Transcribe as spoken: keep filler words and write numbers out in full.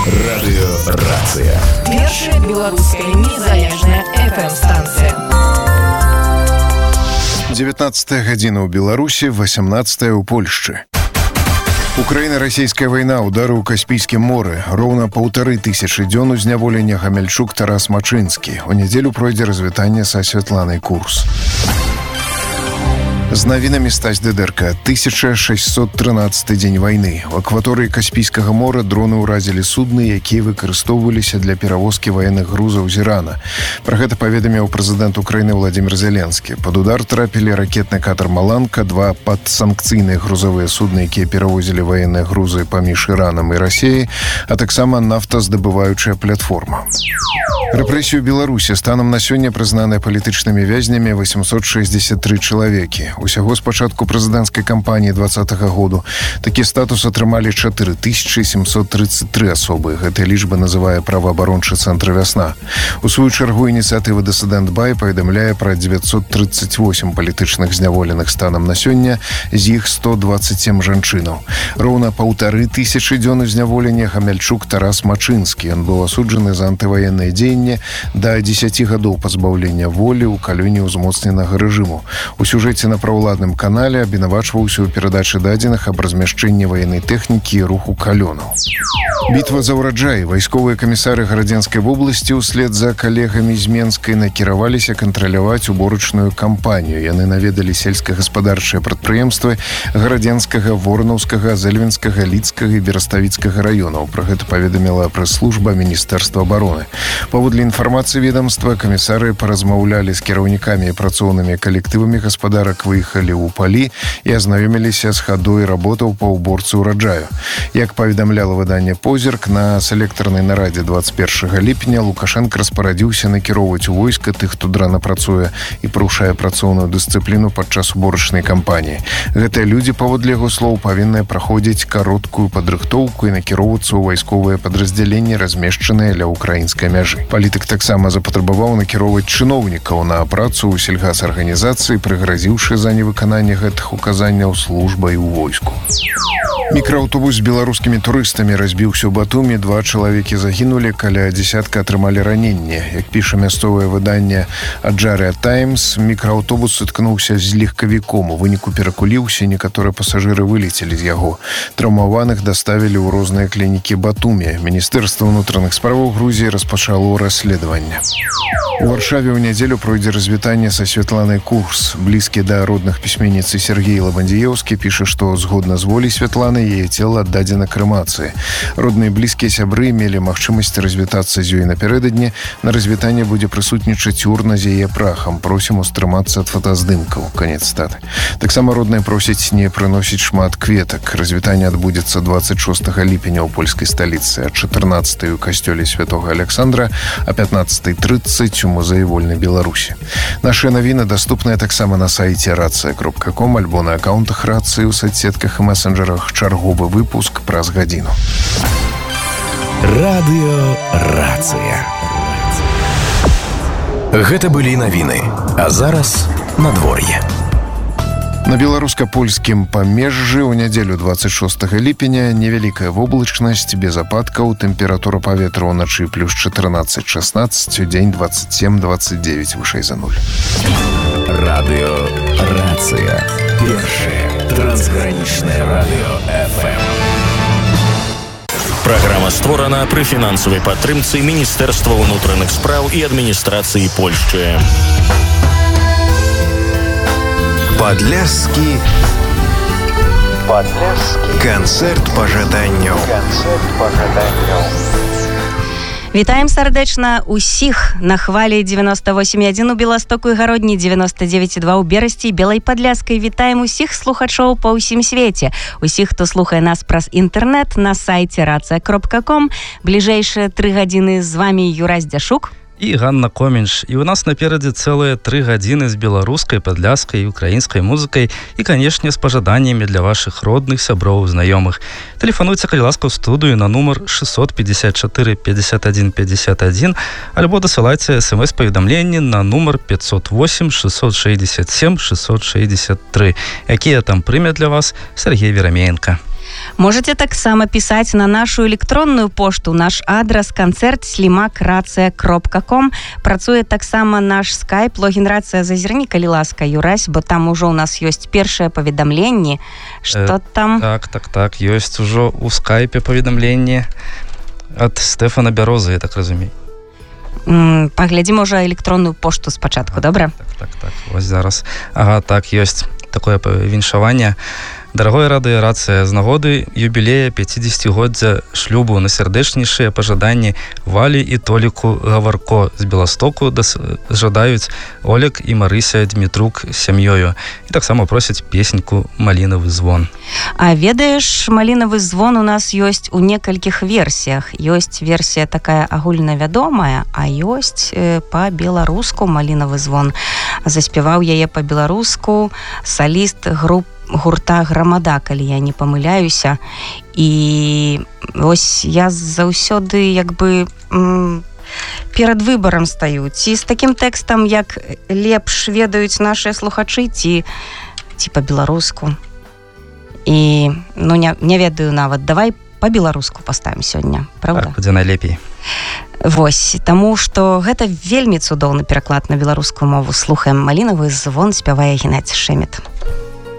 Радыёрацыя. Першая беларуская незалежная эф эм-станцыя. девятнадцатая гадзіна ў Беларусі, восемнадцатая ў Польшчы. Украіна-расійская вайна, удары ў Каспійскім моры. Роўна паўтары тысячы дзён у зняволення Гамельчук Тарас Мачынскі. У нядзелю пройдзе развітанне са Святланай Курс. З навінамі Стась Дыдэрка. тысяча шэсцьсот трынаццаты дзень вайны. У акваторыі Каспійскага мора дроны ўразілі судны, якія выкарыстоўваліся для перавозкі ваенных грузаў з Ірана. Пра гэта паведаміў прэзідэнт Украіны Владзімір Зеленскі. Пад удар трапілі ракетны катер «Маланка», два падсанкцыйныя грузавыя судны, якія перавозілі ваенныя грузы паміж Іранам і Расіяй, а таксама нафтаздабываючая платформа. Рэпрэсію Беларусі станам на сёння прызнаныя палітычнымі вязнямі восемьсот шестьдесят три чалавекі. Усяго з пачатку прэзідэнцкай кампаніі двадцатага году такі статус атрымалі чатыры тысячы семьсот тридцать три асобы. Гэтая лічба называе праваабарончы цэнтр «Вясна». У сваю чаргу ініцыятыва «Дысідэнт Бай» паведамляе пра девятьсот тридцать восемь палітычных зняволеных станам на сёння, з іх сто двадцать семь жанчынаў. Роўна паўтары тысячы дзён у зняволення Гамельчук Тарас Мачынскі. Ён быў асуджаны за антываеннае дзеянне да дзесяці гадоў пазбаўлення волі ў калёне ўзмоцненага рэжыму. У сюжэце на праўладным канале абвінавачваўся ў перадачы дадзеных аб размяшчэнні ваеннай тэхнікі і руху калёнаў. Бітва за ўраджай. Вайсковыя камісары Гарадзенскай вобласці ўслед за калегамі з Менскай накіраваліся кантраляваць уборачную кампанію. Яны наведалі сельскагаспадарчыя прадпрыемствы Гарадзенскага, Воронаўскага, Зэльвінскага, Лідскага і Бераставіцкага раёнаў. Пра гэта паведаміла прэс-служба Міністэрства абароны. Паводле інфармацыі ведамства, камісары паразмаўлялі з кіраўнікамі і працоўнымі калектывамі гаспадарак, выехалі ў палі і азнаёміліся з хадой работаў па ўборцы ўраджаю. Як паведамляла выданне «Позірк», на селектарнай нарадзе двадцать першага ліпеня Лукашенко распарадзіўся накіроўваць у войска тых, хто дрэнна працуе і парушае працоўную дысцыпліну падчас уборачнай кампаніі. Гэтыя людзі, паводле яго слоў, павінны праходзіць кароткую падрыхтоўку і накіроўвацца ў вайсковыя падраздзяленні, размешчаныя ля украінскай мяжы. Палітык таксама запатрабаваў накіроўваць чыноўнікаў на працу ў сельгасарганізацыі, прыгразіўшы за невыкананне гэтых указанняў службай у войску. Мікрааўтобус з беларускімі турыстамі разбіўся ў Батумі. Два чалавекі загінулі, каля дзесятка атрымалі раненне. Як піша мясцовае выданне «Аджарыя Таймс», мікрааўтобус сыткнуўся з легкавіком. У выніку перакуліўся, некаторыя пасажыры вылецелі з яго. Траўмаваных даставілі ў розныя клінікі Батумі. Міністэрства ўнутраных справаў Грузіі распачало расследаванне. У Варшаве ў нядзелю пройдзе развітанне са Святланай Курс. Блізкі да родных пісьменніцы Сергей Лабандзіеўскі піша, што згодна з волей Святланы яе цела аддадзена крэмацыі. Родныя блізкія сябры мелі магчымасць развітацца з ёй напярэдадні. На развітанне будзе прысутнічаць урна з яе прахам. Просім устрымацца ад фотаздымкаў. Канец цытаты. Таксама родныя просяць не прыносіць шмат кветак. Развітанне адбудзецца двадцать шостага ліпеня ў польскай сталіцы, а чатырнаццатай у касцёле Святога Александра, а пятнаццатай трыццаць у музеі вольнай Беларусі. Нашыя навіны даступныя таксама на сайце рацыя кропка ком альбо на акаунтах рацыі ў соцсетках і месенджерах. Чарговы выпуск праз гадзіну. Радыёрацыя. Гэта былі навіны. А зараз надвор'е. На беларуска-польскім памежжы ў нядзелю двадцать шостага ліпеня невялікая воблачнасць, без ападкаў, тэмпература паветра ўначы плюс чатырнаццаць шэснаццаць, у дзень двадцать семь двадцать девять, вышэй за нуль. Радыёрацыя. Першае трансгранічнае радыё эф эм. Праграма створана пры фінансавай падтрымцы Міністэрства ўнутраных спраў і адміністрацыі Польшчы. Падляшскі Падляшскі канцэрт пажаданняў. Канцэрт пажаданняў. Вітаем сардэчна усіх на хвалі девяносто восемь и один у Беластоку і Гародні, девяносто девять и два у Берасці і Белай Падляшскай. Вітаем усіх слухачоў па ўсім свеце. Усіх, хто слухае нас праз інтэрнэт на сайце рацыя кропка ком. Бліжэйшыя тры гадзіны з вамі Юрай Здзяшук і Ганна Комінш. І у нас наперадзе цэлыя тры гадзіны з беларускай, падляшскай і украінскай музыкай і, канешне, з пажаданнямі для вашых родных, сяброў, знаёмых. Тэлефануйце, калі ласка, ў студыю на нумар шестьсот пятьдесят четыре пятьдесят один пятьдесят один альбо дасылайце смс-паведамленні на нумар пятьсот восемь шестьсот шестьдесят семь шестьсот шестьдесят три, якія там прымя для вас Сергей Верамеенко. Можете таксама пісаць на нашу электронную пошту. Наш адрас канцэрт слімак рацыя кропка ком. Працуе таксама наш скайп логін рацыя. Зазірні, калі ласка, Юрась, бо там ужо у нас ёсць першыя паведамленні. Што Э, там? Так, так, так, ёсць ужо у скайпе паведамленне ад Стэфана Бярозы, я так разумею. М, Паглядзім можа электронную пошту спачатку, добра? Так, так, так, вось зараз. Ага, так, ёсць такое віншаванне. Дарагое радыё рацыя, з нагоды юбілея пяцідзесяцігоддзя шлюбу найсярдэчнейшыя пажаданні Валі і Толіку Гаварко з Беластоку дас... жадаюць Олег і Марыся Дмітрук з сям'ёю. І таксама просяць песеньку «Малінавы звон». А ведаеш, «Малінавы звон» у нас ёсць у некалькіх версіях. Ёсць версія такая агульнавядомая, а ёсць э, па-беларуску «Малінавы звон». Заспяваў яе па-беларуску саліст групы гурта «Грамада», калі я не памыляюся. І ось я заўсёды як бы м, перад выбарам стаю. Ці з такім тэкстам, як лепш ведаюць нашыя слухачы, ці, ці па-беларуску. І ну, не, не ведаю нават. Давай па-беларуску паставім сёння, правда? Так, будзе найлепей. Вось, таму што гэта вельмі цудоўны пераклад на беларускую мову. Слухаем «Малінавы звон», спявае Геннадзь Шэмет.